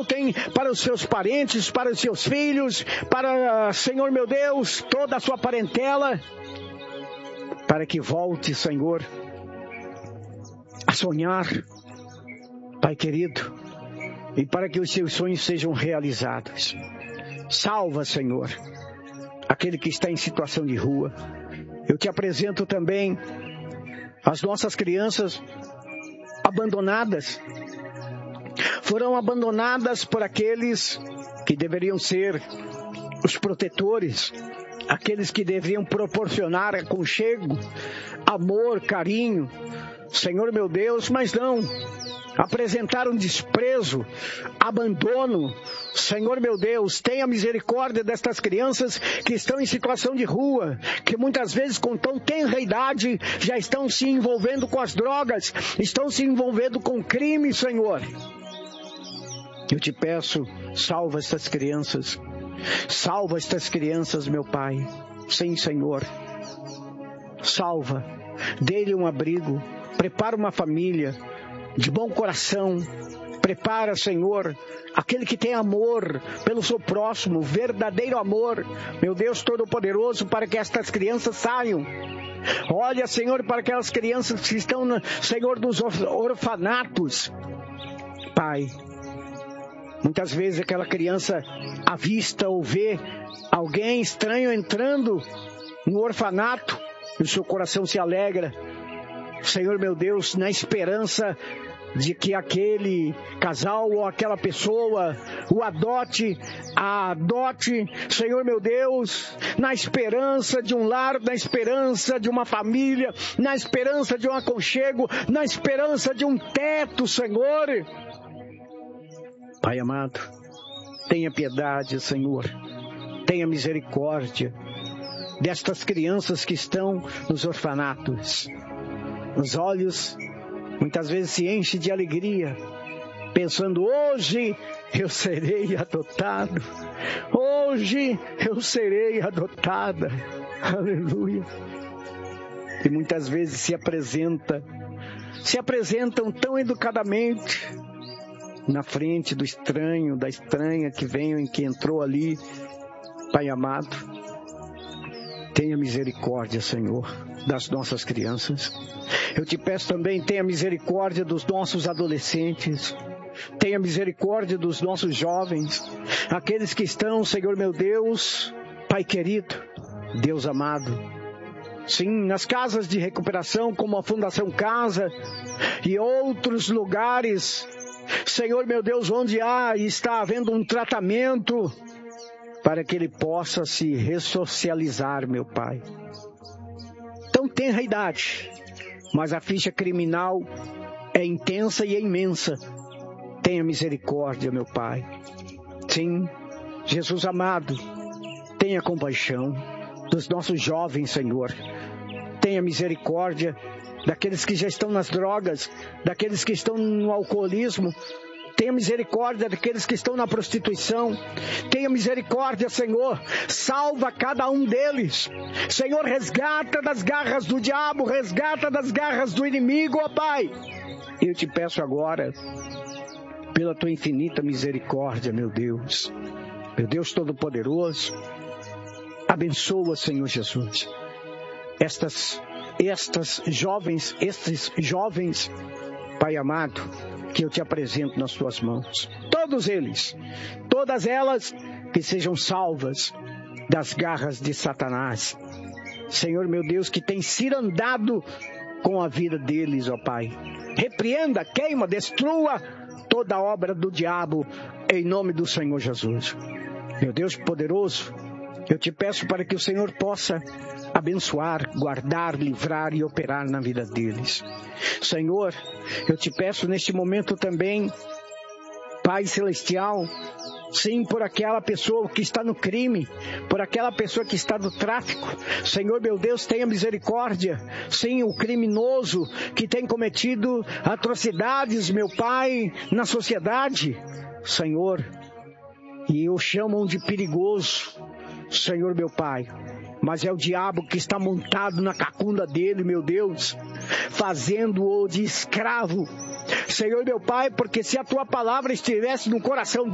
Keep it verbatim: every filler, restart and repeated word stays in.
voltem para os seus parentes, para os seus filhos, para, Senhor meu Deus, toda a sua parentela, para que volte, Senhor, a sonhar, Pai querido, e para que os seus sonhos sejam realizados. Salva, Senhor, aquele que está em situação de rua. Eu te apresento também as nossas crianças abandonadas. Foram abandonadas por aqueles que deveriam ser os protetores, aqueles que deveriam proporcionar aconchego, amor, carinho. Senhor meu Deus, mas não. Apresentaram desprezo, abandono. Senhor meu Deus, tenha misericórdia destas crianças que estão em situação de rua, que muitas vezes com tão tenra idade já estão se envolvendo com as drogas, estão se envolvendo com crime, Senhor. Eu te peço, salva estas crianças, salva estas crianças, meu Pai. Sim, Senhor, salva, dê-lhe um abrigo, prepara uma família de bom coração. Prepara, Senhor, aquele que tem amor pelo seu próximo, verdadeiro amor, meu Deus Todo-Poderoso, para que estas crianças saiam. Olha, Senhor, para aquelas crianças que estão, Senhor, nos orfanatos. Pai, muitas vezes aquela criança avista ou vê alguém estranho entrando no orfanato e o seu coração se alegra. Senhor meu Deus, na esperança de que aquele casal ou aquela pessoa o adote, a adote, Senhor meu Deus, na esperança de um lar, na esperança de uma família, na esperança de um aconchego, na esperança de um teto, Senhor. Pai amado, tenha piedade, Senhor, tenha misericórdia destas crianças que estão nos orfanatos. Os olhos muitas vezes se enchem de alegria, pensando: hoje eu serei adotado, hoje eu serei adotada, aleluia. E muitas vezes se apresenta, se apresentam tão educadamente na frente do estranho, da estranha que veio e que entrou ali. Pai amado, tenha misericórdia, Senhor, das nossas crianças. Eu te peço também, tenha misericórdia dos nossos adolescentes. Tenha misericórdia dos nossos jovens. Aqueles que estão, Senhor meu Deus, Pai querido, Deus amado. Sim, nas casas de recuperação, como a Fundação Casa e outros lugares, Senhor meu Deus, onde há e está havendo um tratamento para que ele possa se ressocializar, meu Pai. Então tenra idade, mas a ficha criminal é intensa e é imensa. Tenha misericórdia, meu Pai. Sim, Jesus amado, tenha compaixão dos nossos jovens, Senhor. Tenha misericórdia daqueles que já estão nas drogas, daqueles que estão no alcoolismo. Tenha misericórdia daqueles que estão na prostituição. Tenha misericórdia, Senhor. Salva cada um deles. Senhor, resgata das garras do diabo, resgata das garras do inimigo, ó Pai. Eu te peço agora, pela tua infinita misericórdia, meu Deus, meu Deus Todo-Poderoso, abençoa, Senhor Jesus, estas, estas jovens, estes jovens, Pai amado, que eu te apresento nas tuas mãos. Todos eles, todas elas, que sejam salvas das garras de Satanás. Senhor meu Deus, que tem cirandado com a vida deles, ó Pai. Repreenda, queima, destrua toda a obra do diabo, em nome do Senhor Jesus. Meu Deus poderoso, eu te peço para que o Senhor possa abençoar, guardar, livrar e operar na vida deles. Senhor, eu te peço neste momento também, Pai Celestial, sim, por aquela pessoa que está no crime, por aquela pessoa que está no tráfico. Senhor meu Deus, tenha misericórdia. Sim, o criminoso que tem cometido atrocidades, meu Pai, na sociedade. Senhor, e o chamam de perigoso, Senhor meu Pai, mas é o diabo que está montado na cacunda dele, meu Deus, fazendo-o de escravo. Senhor meu Pai, porque se a tua palavra estivesse no coração